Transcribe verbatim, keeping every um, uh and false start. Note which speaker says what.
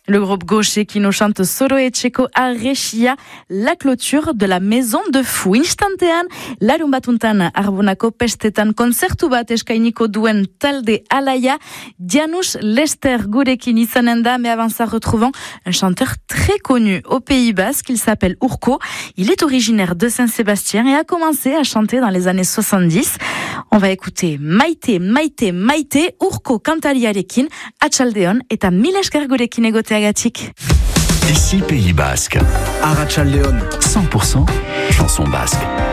Speaker 1: Le groupe gaucher qui nous chante Soro et Checo Arrechia, la clôture de la maison de fou. Instantean, larun batuntan arbonako pestetan konzertu bat eskainiko duen talde alaia, Janusz Lester gurekin izanen da, mais avant ça retrouvons un chanteur très connu au Pays Basque, il s'appelle Urko. Il est originaire de Saint-Sébastien et a commencé à chanter dans les années soixante-dix. On va écouter Maite, Maite, Maite, Urko kantariarekin, Atxaldeon eta mil esker gurekin egoteagatik.
Speaker 2: Ici Pays Basque.
Speaker 3: Arratsaldeon.
Speaker 2: cent pour cent chanson basque.